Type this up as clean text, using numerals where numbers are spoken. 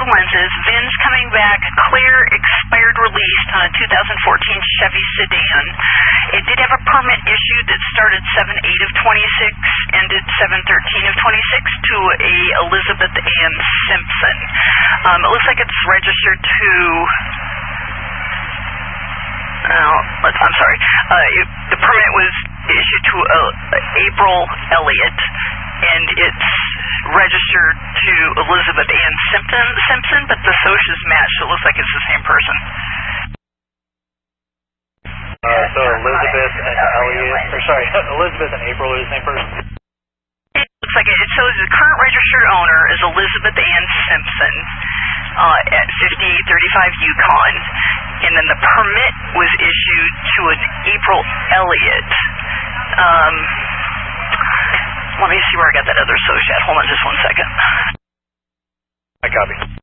lenses, VIN's coming back, clear, expired release on a 2014 Chevy sedan. It did have a permit issued that started 7/8 of 26, ended 7/13 of 26 to a Elizabeth Ann Simpson. It looks like it's registered to... I'm sorry. The permit was issued to April Elliott, and it's registered to Elizabeth Ann Simpson, but the socials match, so it looks like it's the same person. So Elizabeth and Elliott, or sorry, Elizabeth and April are the same person? It looks like it. So the current registered owner is Elizabeth Ann Simpson at 5835 Yukon, and then the permit was issued to an April Elliott. Let me see where I got that other social. Hold on just one second. I copy.